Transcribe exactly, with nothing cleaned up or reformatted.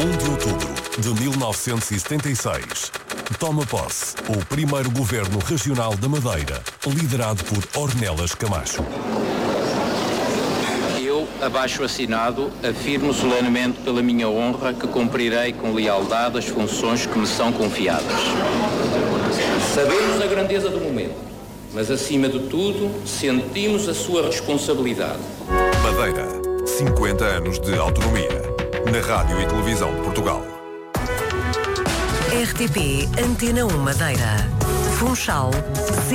um de outubro de mil novecentos e setenta e seis, toma posse o primeiro governo regional da Madeira, liderado por Ornelas Camacho. Eu, abaixo assinado, afirmo solenemente pela minha honra que cumprirei com lealdade as funções que me são confiadas. Sabemos a grandeza do momento, mas acima de tudo, sentimos a sua responsabilidade. Madeira, cinquenta anos de autonomia. Na Rádio e Televisão de Portugal. R T P Antena um Madeira. Funchal